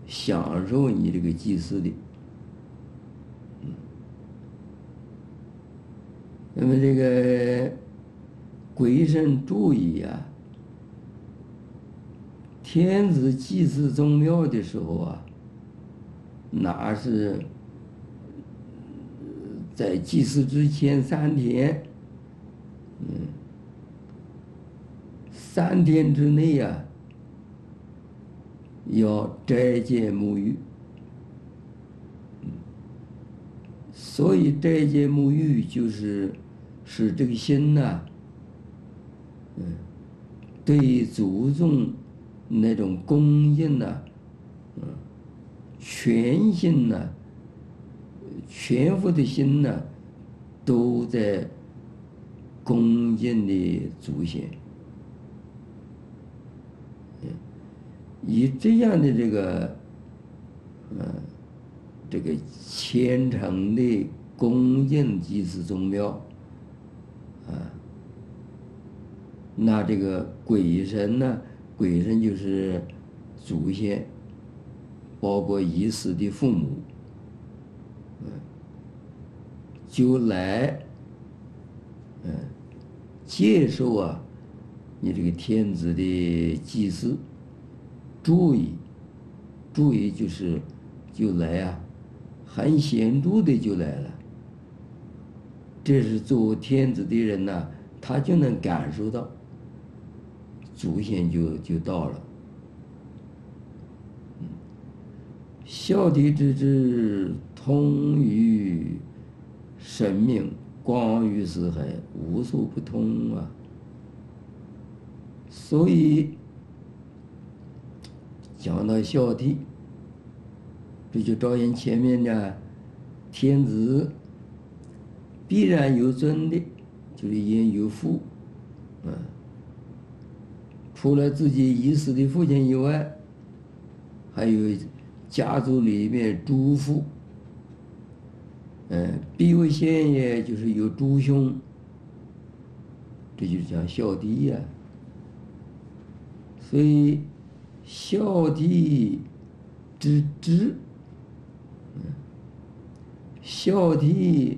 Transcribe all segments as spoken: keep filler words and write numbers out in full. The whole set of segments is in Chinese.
享受你这个祭祀的。嗯，那么这个鬼神注意啊，天子祭祀宗庙的时候啊，那是在祭祀之前三天，嗯，三天之内啊，要斋戒沐浴。所以斋戒沐浴就是使这个心呐，嗯，对祖宗那种恭敬呐，嗯，全心呐，全副的心呐，都在恭敬的祖先。嗯，以这样的这个，嗯，这个虔诚的恭敬祭祀宗庙，啊，那这个鬼神呢，鬼神就是祖先，包括已死的父母，嗯，就来，嗯，接受啊，你这个天子的祭祀，注意，注意就是就来啊，很显著的就来了。这是做天子的人呐、啊，他就能感受到，祖先就就到了。嗯，孝悌之志，通于神明，广于四海，无所不通啊。所以讲到孝悌，这就照应前面的天子必然有尊的，就是焉有父，嗯，除了自己已死的父亲以外，还有家族里面诸父，嗯，必有先也，就是有诸兄，这就是讲孝悌呀。所以孝悌之志，嗯，孝悌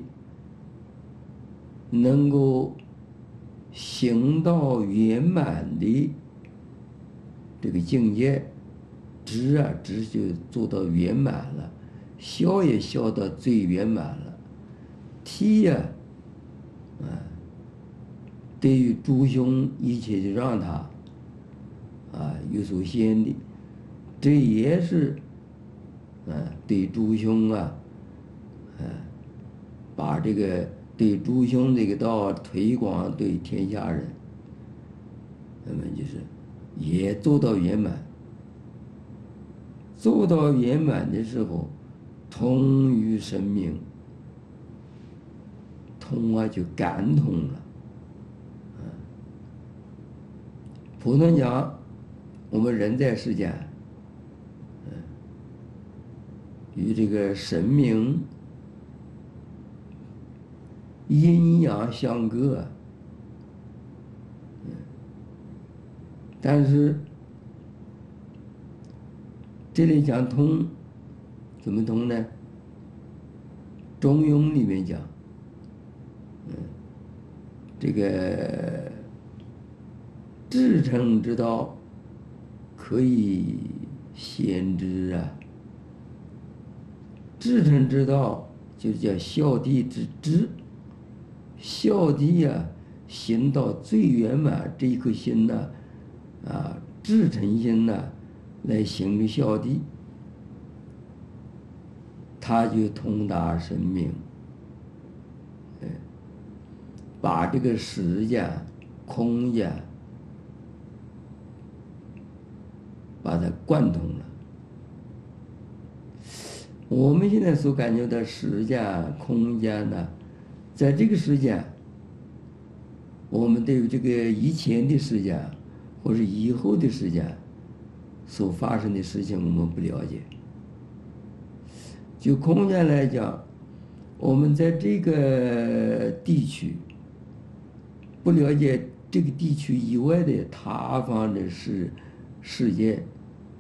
能够行到圆满的这个境界，知啊知就做到圆满了，孝也孝到最圆满了，悌呀，啊，对于诸兄一切就让他啊有所先的，这也是啊对诸兄啊，啊把这个。对诸兄这个道推广对天下人，那么就是也做到圆满。做到圆满的时候，通于神明，通啊就感通了。啊，普通讲，我们人在世间，嗯，与这个神明阴阳相隔，嗯，但是这里讲通，怎么通呢？中庸里面讲，嗯，这个至诚之道，可以先知啊。至诚之道就叫孝悌之知。孝悌呀，行到最圆满，这一颗心呢，啊，至诚心呢，来行的孝悌，他就通达神明，嗯，把这个时间、空间，把它贯通了。我们现在所感觉的时间、空间呢？在这个时间，我们对于这个以前的时间，或是以后的时间所发生的事情，我们不了解。就空间来讲，我们在这个地区不了解这个地区以外的他方的世世界